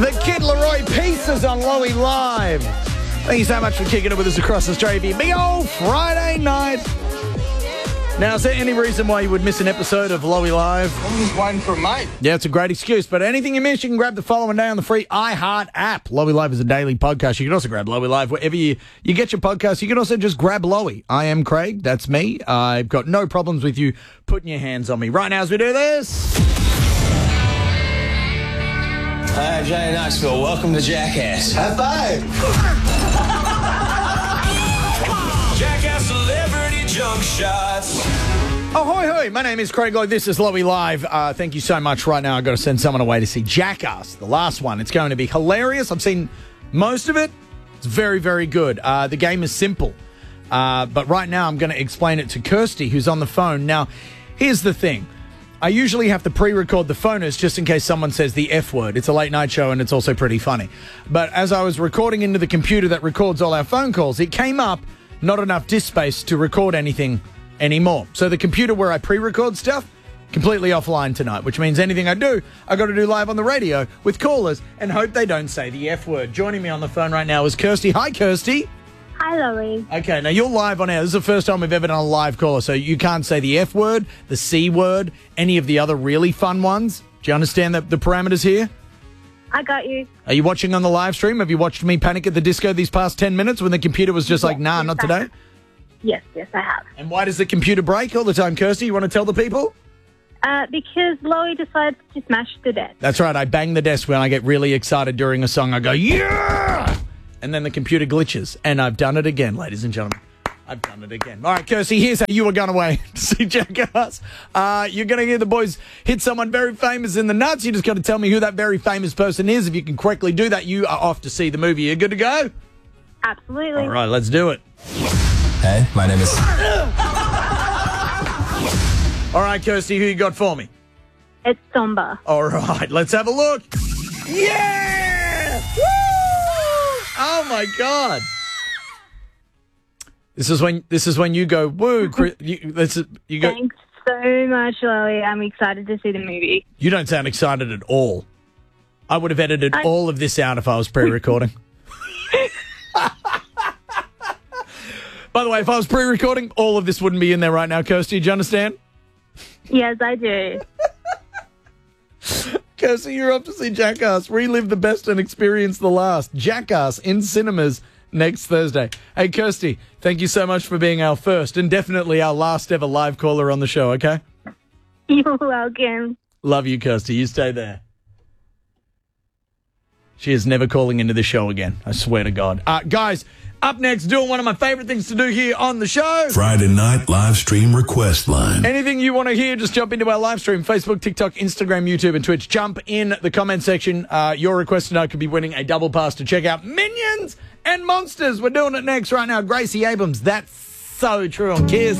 The Kid Laroi Pieces on Lowy Live. Thank you so much for kicking it with us across Australia. Big old Friday night. Now, is there any reason why you would miss an episode of Lowy Live? I'm just waiting for a mate. Yeah, it's a great excuse. But anything you miss, you can grab the following day on the free iHeart app. Lowy Live is a daily podcast. You can also grab Lowy Live wherever you get your podcast. You can also just grab Lowy. I am Craig. That's me. I've got no problems with you putting your hands on me. Right now as we do this. Hi, Johnny Knoxville. Welcome to Jackass. High five. Jackass Celebrity Junk Shots. Ahoy, hoy. My name is Craig Lloyd. This is Lowy Live. Thank you so much. Right now, I've got to send someone away to see Jackass, the last one. It's going to be hilarious. I've seen most of it. It's very, very good. The game is simple. But right now, I'm going to explain it to Kirsty, who's on the phone. Now, here's the thing. I usually have to pre-record the phoners just in case someone says the F word. It's a late night show and it's also pretty funny. But as I was recording into the computer that records all our phone calls, it came up not enough disk space to record anything anymore. So the computer where I pre-record stuff, completely offline tonight, which means anything I do, I got to do live on the radio with callers and hope they don't say the F word. Joining me on the phone right now is Kirsty. Hi, Kirsty. Hi, Lowy. Okay, now you're live on air. This is the first time we've ever done a live caller, so you can't say the F word, the C word, any of the other really fun ones. Do you understand the parameters here? I got you. Are you watching on the live stream? Have you watched me Panic at the Disco these past 10 minutes when the computer was just like, nah, not today? Yes, I have. And why does the computer break all the time, Kirsty? You want to tell the people? Because Lowy decides to smash the desk. That's right. I bang the desk when I get really excited during a song. I go, yeah! And then the computer glitches. And I've done it again, ladies and gentlemen. I've done it again. All right, Kirsty, here's how you were going away to see Jackass. You're going to hear the boys hit someone very famous in the nuts. You just got to tell me who that very famous person is. If you can correctly do that, you are off to see the movie. You good to go? Absolutely. All right, let's do it. Hey, my name is... All right, Kirsty, who you got for me? It's Somba. All right, let's have a look. Yeah! Woo! Oh, my God. This is when you go, woo. You go. Thanks so much, Lowy. I'm excited to see the movie. You don't sound excited at all. I would have edited all of this out if I was pre-recording. By the way, if I was pre-recording, all of this wouldn't be in there right now, Kirsty. Do you understand? Yes, I do. Kirsty, you're off to see Jackass. Relive the best and experience the last. Jackass in cinemas next Thursday. Hey, Kirsty, thank you so much for being our first and definitely our last ever live caller on the show, okay? You're welcome. Love you, Kirsty. You stay there. She is never calling into the show again. I swear to God. Guys, up next, doing one of my favorite things to do here on the show. Friday night live stream request line. Anything you want to hear, just jump into our live stream. Facebook, TikTok, Instagram, YouTube, and Twitch. Jump in the comment section. Your request tonight could be winning a double pass to check out Minions and Monsters. We're doing it next right now. Gracie Abrams, that's so true on Kiss.